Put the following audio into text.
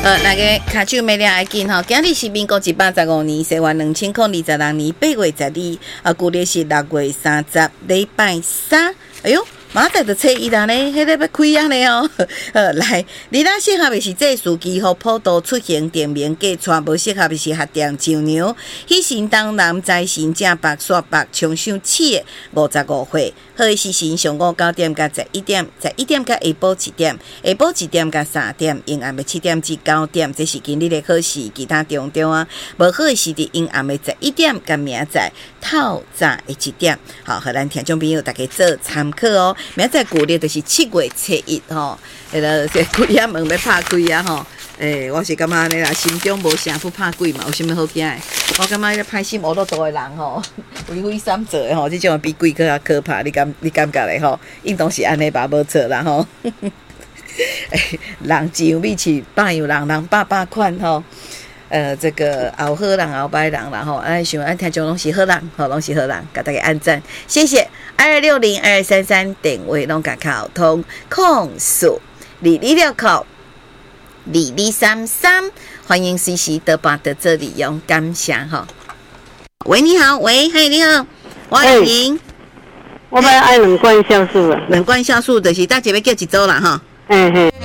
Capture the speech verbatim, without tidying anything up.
呃，那个卡手没了要紧吼，今日是民国一百十五年，西元两千零二十六年八月十二，啊，旧历是六月三十，礼拜三。哎呦！马仔就初一啦呢，迄个要开啊呢哦。呃，来，你若适合的是这司机和普渡出行店面计带，无适合的是客店上牛。喜神当南财神正白煞白冲上七五十五岁，好的时辰上午九点到十一点，十一点到下晡一点，下晡一点到三点，阴暗的七点至九点，这是今日的好事。其他中中啊，无好的是伫阴暗的十一点到明仔透早的一点。好，和咱听众朋友大家做参考哦。明仔旧历就是七月初一吼，迄个这鬼仔门要拍开啊吼。诶、欸，我是感觉安尼啦，心中无啥不怕鬼嘛，有啥物好惊的？我感觉迄个歹心恶多多的人吼，为非三做的吼，这种比鬼更较可怕。你感你感觉咧吼？应当是安尼吧，无错啦吼。欸、人只有米饲，百样人，人百百款吼。呃，这个后好人后歹人啦吼，哎，想爱听众拢是好人，吼，拢是好人，给大家按赞，谢谢。二六零二三三电话拢甲沟通，控诉二二六口二二三三，欢迎随时得把的这里用感想哈。喂，你好，喂，嗨，你好，我爱莹， 我要爱两罐酵素啊， 两罐酵素就是大姐要叫一组啦哈。 嘿嘿。